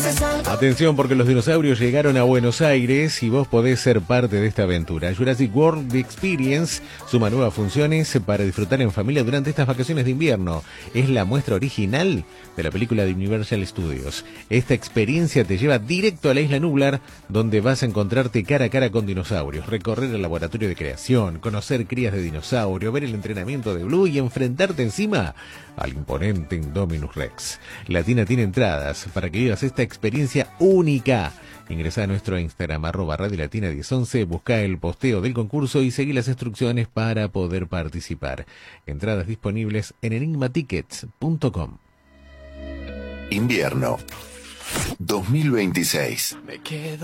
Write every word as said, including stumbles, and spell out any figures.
Atención, porque los dinosaurios llegaron a Buenos Aires y vos podés ser parte de esta aventura. Jurassic World The Experience suma nuevas funciones para disfrutar en familia durante estas vacaciones de invierno. Es la muestra original de la película de Universal Studios. Esta experiencia te lleva directo a la isla Nublar, donde vas a encontrarte cara a cara con dinosaurios, recorrer el laboratorio de creación, conocer crías de dinosaurio, ver el entrenamiento de Blue y enfrentarte encima al imponente Indominus Rex. Latina tiene entradas para que vivas esta experiencia única. Ingresá a nuestro Instagram, arroba Radio Latina diez once, busca el posteo del concurso y seguí las instrucciones para poder participar. Entradas disponibles en enigma tickets punto com. Invierno dos mil veintiséis. Me quedo